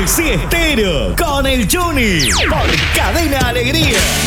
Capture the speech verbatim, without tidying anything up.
Poesía Estéreo con el Juni por Cadena Alegría.